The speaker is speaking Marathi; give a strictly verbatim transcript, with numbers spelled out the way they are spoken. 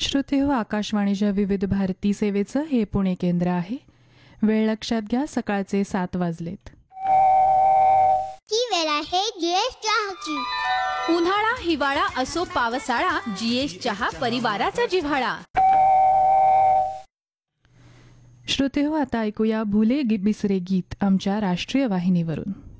श्रोते हो, आकाशवाणीच्या विविध भारती सेवेचं हे पुणे केंद्र आहे. वेळ लक्षात घ्या, सकाळचे सात वाजलेत. ही वेळ आहे जीएस चहाची. उन्हाळा हिवाळा असो पावसाळा, जीएस चहा परिवाराचा जिव्हाळा. श्रोते हो, आता ऐकूया भुले बिसरे गीत आमच्या राष्ट्रीय वाहिनीवरून.